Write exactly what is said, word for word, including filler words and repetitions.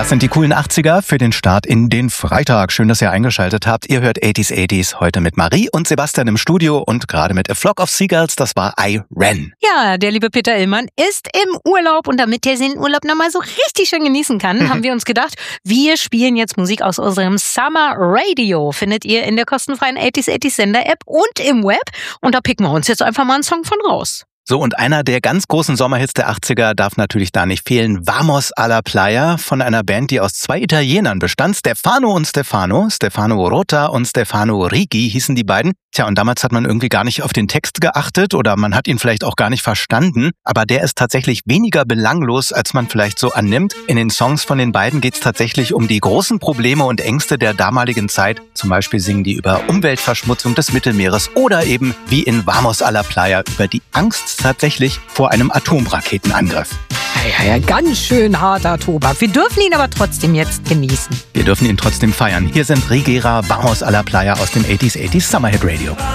Das sind die coolen achtziger für den Start in den Freitag. Schön, dass ihr eingeschaltet habt. Ihr hört achtziger achtziger heute mit Marie und Sebastian im Studio und gerade mit A Flock of Seagulls, das war I Ran. Ja, der liebe Peter Illmann ist im Urlaub und damit er seinen Urlaub nochmal so richtig schön genießen kann, haben wir uns gedacht, wir spielen jetzt Musik aus unserem Summer Radio. Findet ihr in der kostenfreien achtziger achtziger Sender-App und im Web. Und da picken wir uns jetzt einfach mal einen Song von raus. So, und einer der ganz großen Sommerhits der achtziger darf natürlich da nicht fehlen. Vamos a la Playa von einer Band, die aus zwei Italienern bestand. Stefano und Stefano. Stefano Rota und Stefano Ricci hießen die beiden. Tja, und damals hat man irgendwie gar nicht auf den Text geachtet oder man hat ihn vielleicht auch gar nicht verstanden. Aber der ist tatsächlich weniger belanglos, als man vielleicht so annimmt. In den Songs von den beiden geht es tatsächlich um die großen Probleme und Ängste der damaligen Zeit. Zum Beispiel singen die über Umweltverschmutzung des Mittelmeeres oder eben wie in Vamos a la Playa über die Angst tatsächlich vor einem Atomraketenangriff. Ja, ja, ja, ganz schön harter Tobak. Wir dürfen ihn aber trotzdem jetzt genießen. Wir dürfen ihn trotzdem feiern. Hier sind Rigera, Vamos a la Playa aus dem achtziger achtziger Summer Hit Radio.